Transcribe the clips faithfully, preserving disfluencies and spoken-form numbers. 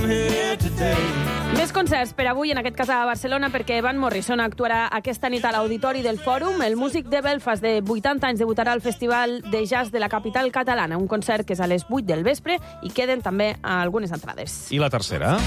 here today. Més concerts per avui, en aquest cas a Barcelona, perquè Van Morrison actuarà aquesta nit a l'Auditori del Fòrum. El músic de Belfast de vuitanta anys debutarà al Festival de Jazz de la capital catalana, un concert que és a les vuit del vespre i queden també algunes entrades. I la tercera?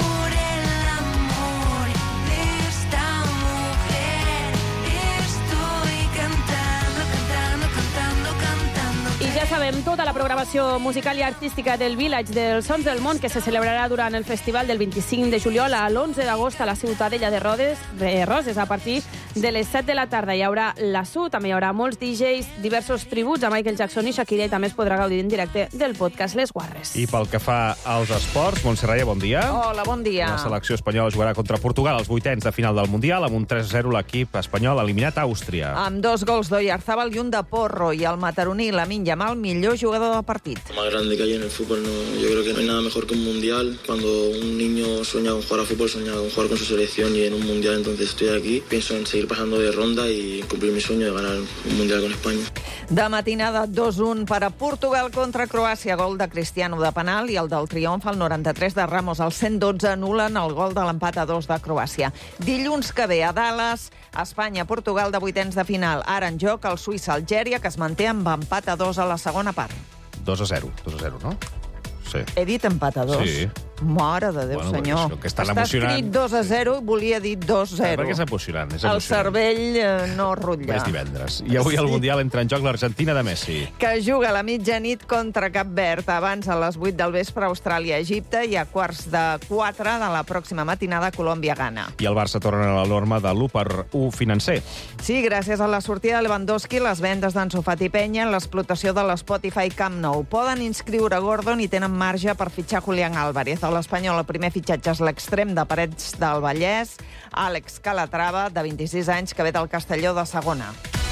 Ja sabem tota la programació musical i artística del Village dels Sons del Món, que se celebrarà durant el festival del vint-i-cinc de juliol a l'onze d'agost a la Ciutadella de Roses, de Roses, a partir de les set de la tarda. Hi haurà la S U, també hi haurà molts D Js, diversos tributs a Michael Jackson i Shakira, i també es podrà gaudir en directe del podcast Les Guarres. I pel que fa als esports, Montse Raia, bon dia. Hola, bon dia. La selecció espanyola jugarà contra Portugal als vuitens de final del Mundial, amb un tres a zero l'equip espanyol eliminat a Àustria. Amb dos gols d'Oyarzabal i un de Porro, i el mataroní Lamine Yamal, millor jugador del partit. Lo más grande que hay en el fútbol, no, yo creo que no hay nada mejor que un mundial. Cuando un niño sueña con jugar a fútbol, sueña con jugar con su selección, y en un mundial, entonces estoy aquí, pienso en seguir pasando de ronda y cumplir mi sueño de ganar un mundial con España. De matinada, dos a un per a Portugal contra Croàcia, gol de Cristiano de penal, i el del triomf al noranta-tres de Ramos. Al cent dotze anulen el gol de l'empat a dos de Croàcia. Dilluns que ve a Dallas, Espanya-Portugal de vuitens de final. Ara en joc el Suïssa-Algèria, que es manté amb empat a dos a la segona part. dos a zero, dos a zero, no? Sí. He dit empat a dos? Sí. Mare de Déu, Bueno, senyor. això, que és tan Està emocionant. escrit dos a zero i volia dir dos a zero. Perquè és emocionant, és El emocionant. cervell eh, no rutlla. És divendres. I avui al Mundial entra en joc l'Argentina de Messi. Que juga a la mitjanit contra Cap Verd. Abans, a les vuit del vespre, Austràlia-Egipte, i a quarts de quatre de la pròxima matinada, Colòmbia-Ghana. I el Barça torna a la norma de l'u per u financer. Sí, gràcies a la sortida de Lewandowski, les vendes d'Ansu Fati Penya, l'explotació de l'Spotify Camp Nou. Poden inscriure Gordon i tenen marge per fitxar Julián Álvarez. A l'Espanyol, el primer fitxatge és l'extrem de Parets del Vallès, Àlex Calatrava, de vint-i-sis anys, que ve del Castelló de segona.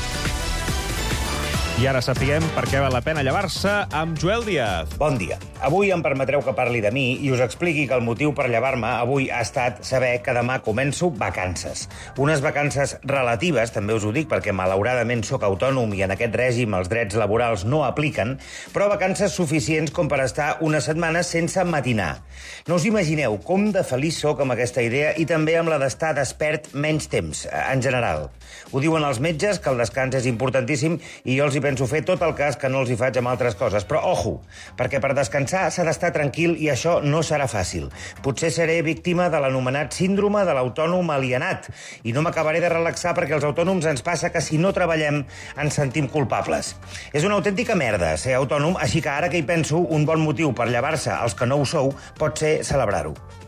I ara sapiguem per què val la pena llevar-se amb Joel Díaz. Bon dia. Avui em permetreu que parli de mi i us expliqui que el motiu per llevar-me avui ha estat saber que demà començo vacances. Unes vacances relatives, també us ho dic, perquè malauradament sóc autònom i en aquest règim els drets laborals no apliquen, però vacances suficients com per estar una setmana sense matinar. No us imagineu com de feliç sóc amb aquesta idea i també amb la d'estar despert menys temps, en general. Ho diuen els metges, que el descans és importantíssim, i jo els hi penso fer tot el cas que no els hi faig amb altres coses. Però, ojo, perquè per descansar s'ha d'estar tranquil i això no serà fàcil. Potser seré víctima de l'anomenat síndrome de l'autònom alienat i no m'acabaré de relaxar perquè als autònoms ens passa que si no treballem ens sentim culpables. És una autèntica merda ser autònom, així que ara que hi penso, un bon motiu per llevar-se als que no ho sou pot ser celebrar-ho.